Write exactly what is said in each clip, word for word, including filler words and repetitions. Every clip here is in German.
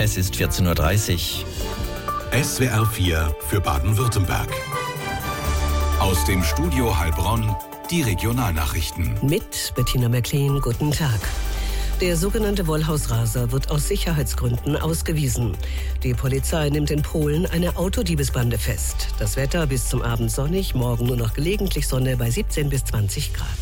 Es ist vierzehn Uhr dreißig. S W R vier für Baden-Württemberg. Aus dem Studio Heilbronn die Regionalnachrichten. Mit Bettina McLean, guten Tag. Der sogenannte Wollhausraser wird aus Sicherheitsgründen ausgewiesen. Die Polizei nimmt in Polen eine Autodiebesbande fest. Das Wetter bis zum Abend sonnig, morgen nur noch gelegentlich Sonne bei siebzehn bis zwanzig Grad.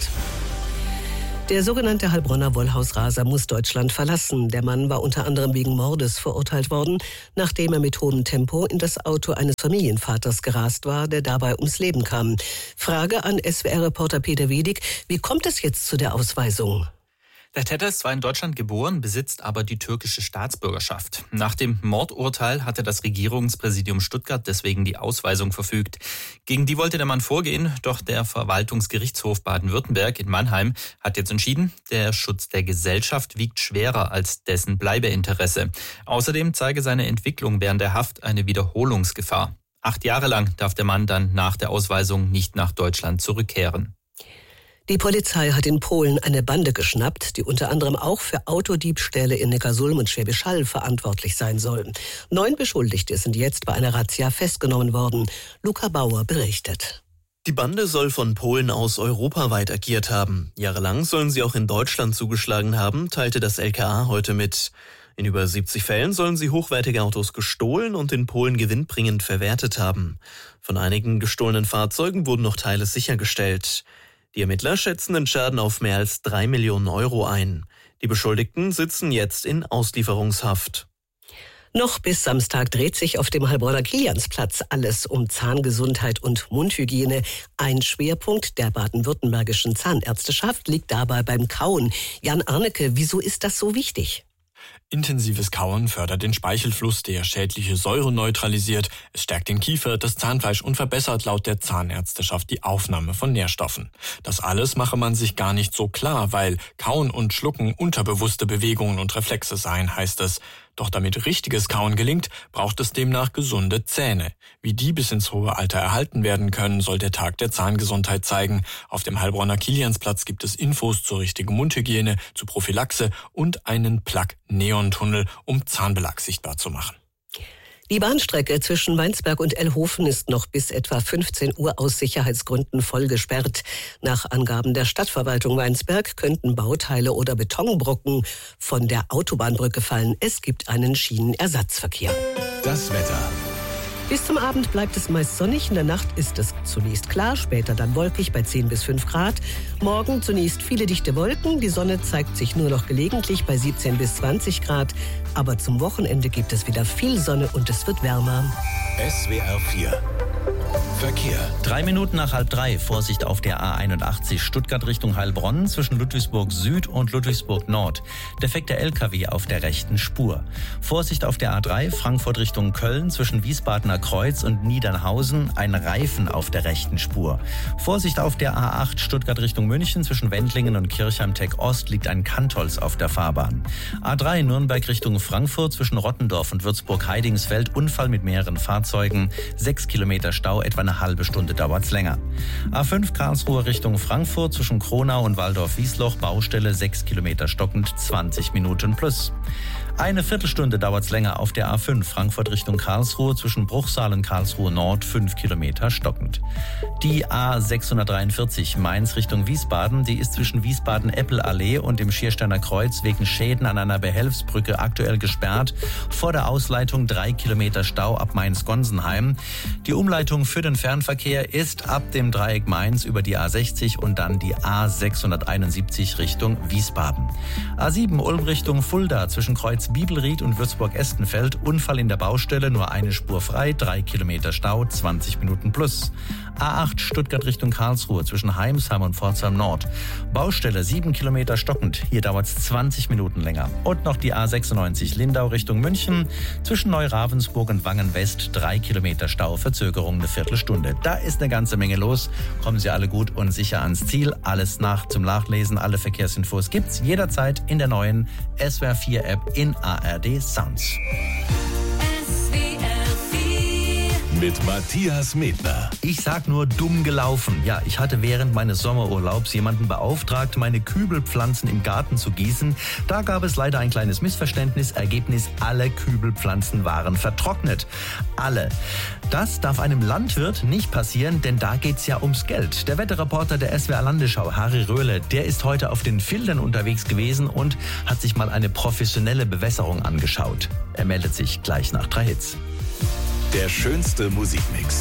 Der sogenannte Heilbronner Wollhausraser muss Deutschland verlassen. Der Mann war unter anderem wegen Mordes verurteilt worden, nachdem er mit hohem Tempo in das Auto eines Familienvaters gerast war, der dabei ums Leben kam. Frage an S W R-Reporter Peter Wiedig: Wie kommt es jetzt zu der Ausweisung? Der Täter ist zwar in Deutschland geboren, besitzt aber die türkische Staatsbürgerschaft. Nach dem Mordurteil hatte das Regierungspräsidium Stuttgart deswegen die Ausweisung verfügt. Gegen die wollte der Mann vorgehen, doch der Verwaltungsgerichtshof Baden-Württemberg in Mannheim hat jetzt entschieden, der Schutz der Gesellschaft wiegt schwerer als dessen Bleibeinteresse. Außerdem zeige seine Entwicklung während der Haft eine Wiederholungsgefahr. Acht Jahre lang darf der Mann dann nach der Ausweisung nicht nach Deutschland zurückkehren. Die Polizei hat in Polen eine Bande geschnappt, die unter anderem auch für Autodiebstähle in Neckarsulm und Schwäbisch Hall verantwortlich sein soll. Neun Beschuldigte sind jetzt bei einer Razzia festgenommen worden. Luca Bauer berichtet. Die Bande soll von Polen aus europaweit agiert haben. Jahrelang sollen sie auch in Deutschland zugeschlagen haben, teilte das L K A heute mit. In über siebzig Fällen sollen sie hochwertige Autos gestohlen und in Polen gewinnbringend verwertet haben. Von einigen gestohlenen Fahrzeugen wurden noch Teile sichergestellt. Die Ermittler schätzen den Schaden auf mehr als drei Millionen Euro ein. Die Beschuldigten sitzen jetzt in Auslieferungshaft. Noch bis Samstag dreht sich auf dem Heilbronner Kiliansplatz alles um Zahngesundheit und Mundhygiene. Ein Schwerpunkt der baden-württembergischen Zahnärzteschaft liegt dabei beim Kauen. Jan Arnecke, wieso ist das so wichtig? Intensives Kauen fördert den Speichelfluss, der schädliche Säure neutralisiert. Es stärkt den Kiefer, das Zahnfleisch und verbessert laut der Zahnärzteschaft die Aufnahme von Nährstoffen. Das alles mache man sich gar nicht so klar, weil Kauen und Schlucken unterbewusste Bewegungen und Reflexe seien, heißt es. Doch damit richtiges Kauen gelingt, braucht es demnach gesunde Zähne. Wie die bis ins hohe Alter erhalten werden können, soll der Tag der Zahngesundheit zeigen. Auf dem Heilbronner Kiliansplatz gibt es Infos zur richtigen Mundhygiene, zu Prophylaxe und einen Plug-Neon-Tunnel, um Zahnbelag sichtbar zu machen. Die Bahnstrecke zwischen Weinsberg und Ellhofen ist noch bis etwa fünfzehn Uhr aus Sicherheitsgründen voll gesperrt. Nach Angaben der Stadtverwaltung Weinsberg könnten Bauteile oder Betonbrocken von der Autobahnbrücke fallen. Es gibt einen Schienenersatzverkehr. Das Wetter. Bis zum Abend bleibt es meist sonnig. In der Nacht ist es zunächst klar, später dann wolkig bei zehn bis fünf Grad. Morgen zunächst viele dichte Wolken. Die Sonne zeigt sich nur noch gelegentlich bei siebzehn bis zwanzig Grad. Aber zum Wochenende gibt es wieder viel Sonne und es wird wärmer. S W R vier Verkehr. Drei Minuten nach halb drei. Vorsicht auf der A einundachtzig Stuttgart Richtung Heilbronn zwischen Ludwigsburg Süd und Ludwigsburg Nord. Defekter L K W auf der rechten Spur. Vorsicht auf der A drei Frankfurt Richtung Köln zwischen Wiesbadener Kreuz und Niedernhausen. Ein Reifen auf der rechten Spur. Vorsicht auf der A acht Stuttgart Richtung München zwischen Wendlingen und Kirchheim-Tech Ost liegt ein Kantholz auf der Fahrbahn. A drei Nürnberg Richtung Frankfurt zwischen Rottendorf und Würzburg-Heidingsfeld. Unfall mit mehreren Fahrzeugen. Sechs Kilometer Stau, etwa eine halbe Stunde dauert's länger. A fünf Karlsruhe Richtung Frankfurt zwischen Kronau und Waldorf-Wiesloch. Baustelle sechs Kilometer stockend, zwanzig Minuten plus. Eine Viertelstunde dauert's länger auf der A fünf Frankfurt Richtung Karlsruhe zwischen Bruchsal und Karlsruhe Nord, fünf Kilometer stockend. Die A sechshundertdreiundvierzig Mainz Richtung Wiesbaden, die ist zwischen Wiesbaden-Eppel-Allee und dem Schiersteiner Kreuz wegen Schäden an einer Behelfsbrücke aktuell gesperrt. Vor der Ausleitung drei Kilometer Stau ab Mainz-Gonsenheim. Die Umleitung für den Fernverkehr ist ab dem Dreieck Mainz über die A sechzig und dann die A sechshunderteinundsiebzig Richtung Wiesbaden. A sieben Ulm Richtung Fulda zwischen Kreuz Bibelried und Würzburg-Estenfeld. Unfall in der Baustelle, nur eine Spur frei, drei Kilometer Stau, zwanzig Minuten plus. A acht Stuttgart Richtung Karlsruhe zwischen Heimsheim und Pforzheim Nord. Baustelle sieben Kilometer stockend, hier dauert es zwanzig Minuten länger. Und noch die A sechsundneunzig Lindau Richtung München zwischen Neu-Ravensburg und Wangen West, drei Kilometer Stau, Verzögerung eine Viertelstunde. Da ist eine ganze Menge los. Kommen Sie alle gut und sicher ans Ziel. Alles nach zum Nachlesen, alle Verkehrsinfos gibt's jederzeit in der neuen S W R vier App in A R D Sounds. mit Matthias Medner. Ich sag nur dumm gelaufen. Ja, ich hatte während meines Sommerurlaubs jemanden beauftragt, meine Kübelpflanzen im Garten zu gießen. Da gab es leider ein kleines Missverständnis. Ergebnis, alle Kübelpflanzen waren vertrocknet. Alle. Das darf einem Landwirt nicht passieren, denn da geht's ja ums Geld. Der Wetterreporter der S W R Landesschau, Harry Röhle, der ist heute auf den Fildern unterwegs gewesen und hat sich mal eine professionelle Bewässerung angeschaut. Er meldet sich gleich nach drei Hits. Der schönste Musikmix.